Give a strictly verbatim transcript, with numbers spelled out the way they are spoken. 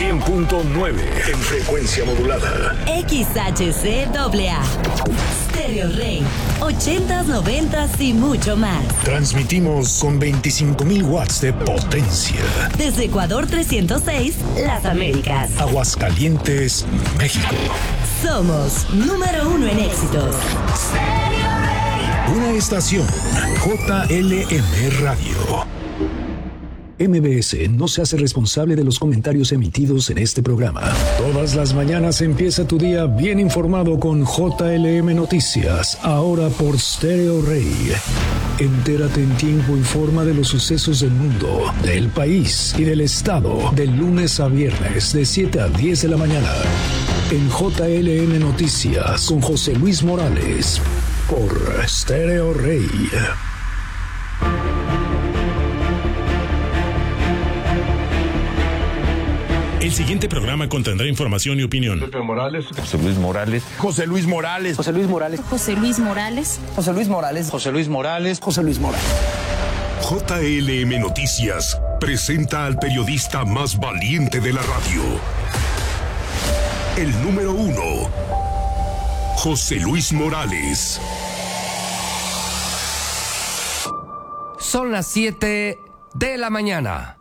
cien punto nueve en frecuencia modulada. X H C A A. Stereo Rey. ochentas, noventas y mucho más. Transmitimos con veinticinco mil watts de potencia. Desde Ecuador trescientos seis, Las Américas. Aguascalientes, México. Somos número uno en éxitos. Una estación J L M Radio. M B S no se hace responsable de los comentarios emitidos en este programa. Todas las mañanas empieza tu día bien informado con J L M Noticias, ahora por Stereo Rey. Entérate en tiempo y forma de los sucesos del mundo, del país y del estado, de lunes a viernes, de siete a diez de la mañana. En J L M Noticias, con José Luis Morales, por Stereo Rey. El siguiente programa contendrá información y opinión. Pepe Morales. José Luis Morales. José Luis Morales. José Luis Morales. José Luis Morales. José Luis Morales. José Luis Morales. José Luis Morales. J L M Noticias presenta al periodista más valiente de la radio. El número uno, José Luis Morales. Son las siete de la mañana.